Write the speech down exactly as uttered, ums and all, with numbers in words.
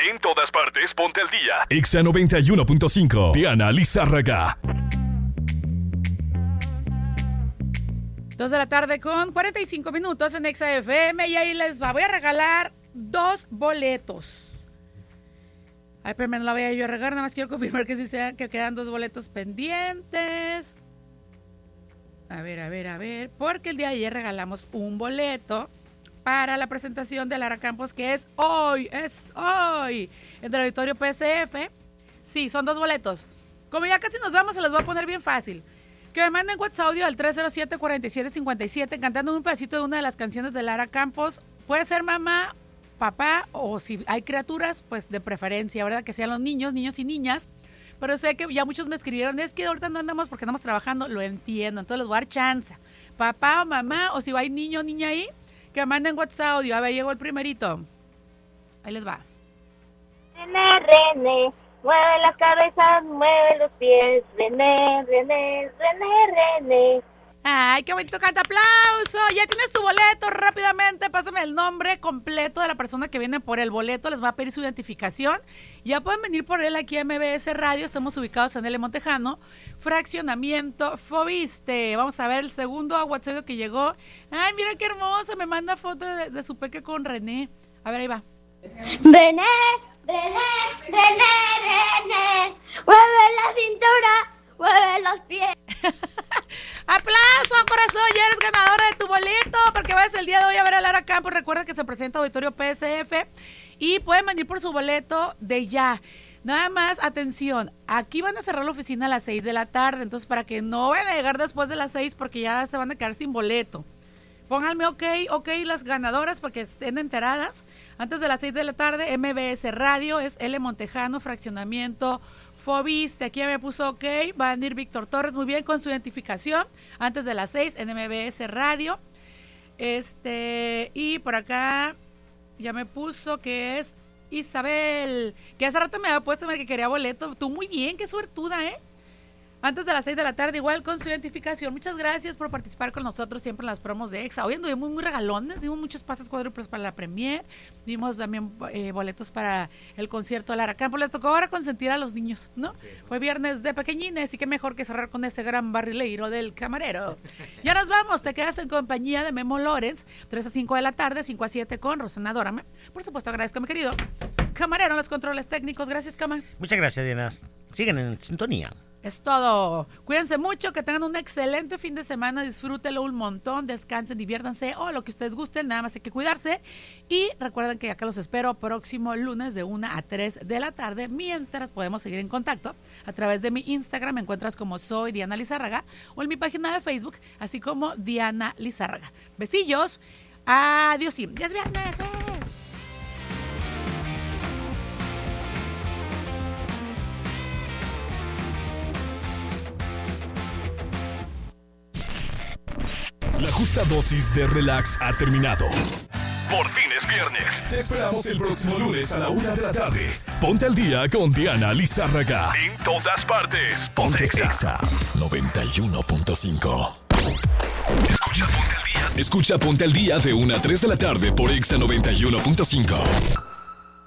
En todas partes, ponte al día. Exa noventa y uno punto cinco. Diana Lizárraga. Dos de la tarde con cuarenta y cinco minutos en Exa F M y ahí les va. Voy a regalar dos boletos. Ay, primero la voy a yo a regalar, nada más quiero confirmar que sí sean, que quedan dos boletos pendientes. A ver, a ver, a ver, porque el día de ayer regalamos un boleto para la presentación de Lara Campos, que es hoy, es hoy, en el Auditorio P S F. Sí, son dos boletos. Como ya casi nos vamos, se los voy a poner bien fácil. Que me manden WhatsApp audio al tres cero siete, cuatro siete cinco siete cantando un pedacito de una de las canciones de Lara Campos. Puede ser mamá, papá, o si hay criaturas, pues de preferencia, ¿verdad? Que sean los niños, niños y niñas. Pero sé que ya muchos me escribieron, es que ahorita no andamos porque andamos trabajando, lo entiendo, entonces les voy a dar chance. Papá o mamá, o si hay niño o niña ahí, que manden WhatsApp audio. A ver, llegó el primerito. Ahí les va. René, René, mueve la cabeza, mueve los pies. René, René, René, René. Ay, qué bonito canta, aplauso. Ya tienes tu boleto, rápidamente pásame el nombre completo de la persona que viene por el boleto, les va a pedir su identificación. Ya pueden venir por él aquí a M B S Radio, estamos ubicados en L. Montejano, fraccionamiento Fobiste. Vamos a ver el segundo WhatsApp que llegó. Ay, mira qué hermosa, me manda foto de, de su peque con René. A ver, ahí va. René, René, René, René, mueve la cintura, mueve los pies. ¡Aplauso, corazón! Ya eres ganadora de tu boleto porque vas el día de hoy a ver a Lara Campos. Recuerda que se presenta Auditorio P S F y pueden venir por su boleto de ya. Nada más, atención, aquí van a cerrar la oficina a las seis de la tarde, entonces para que no vayan a llegar después de las seis porque ya se van a quedar sin boleto. Pónganme ok, ok las ganadoras para que estén enteradas. Antes de las seis de la tarde, M B S Radio, es L. Montejano, fraccionamiento Fobiste. Aquí ya me puso ok, va a venir Víctor Torres, muy bien, con su identificación. Antes de las seis en M B S Radio. Este, y por acá ya me puso que es Isabel, que hace rato me había puesto que quería boleto. Tú muy bien, qué suertuda, ¿eh? Antes de las seis de la tarde, igual con su identificación. Muchas gracias por participar con nosotros siempre en las promos de Exa. Hoy anduvimos muy regalones, dimos muchos pases cuádruples para la premier, dimos también eh, boletos para el concierto de Lara Campos. Les tocó ahora consentir a los niños, ¿no? Sí. Fue viernes de pequeñines y qué mejor que cerrar con ese gran barrileiro del camarero. Ya nos vamos, te quedas en compañía de Memo Lorenz, tres a cinco de la tarde, cinco a siete con Rosana Dórame. Por supuesto, agradezco a mi querido camarero en los controles técnicos. Gracias, Cama. Muchas gracias, Diana. Sigan en sintonía. Es todo. Cuídense mucho, que tengan un excelente fin de semana, disfrútenlo un montón, descansen, diviértanse o lo que ustedes gusten, nada más hay que cuidarse. Y recuerden que acá los espero próximo lunes de una a tres de la tarde, mientras podemos seguir en contacto a través de mi Instagram, me encuentras como soy Diana Lizárraga, o en mi página de Facebook, así como Diana Lizárraga. Besillos, adiós, sí, ya es viernes, ¿eh? La justa dosis de relax ha terminado. Por fin es viernes. Te esperamos el próximo lunes a la una de la tarde. Ponte al día con Diana Lizárraga. En todas partes. Ponte Exa noventa y uno punto cinco. Escucha Ponte al Día. Escucha Ponte al Día de una a tres de la tarde por Exa noventa y uno punto cinco.